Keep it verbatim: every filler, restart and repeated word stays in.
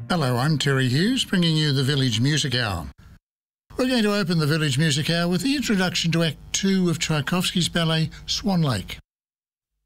Hello, I'm Terry Hughes, bringing you the Village Music Hour. We're going to open the Village Music Hour with the introduction to Act Two of Tchaikovsky's ballet Swan Lake.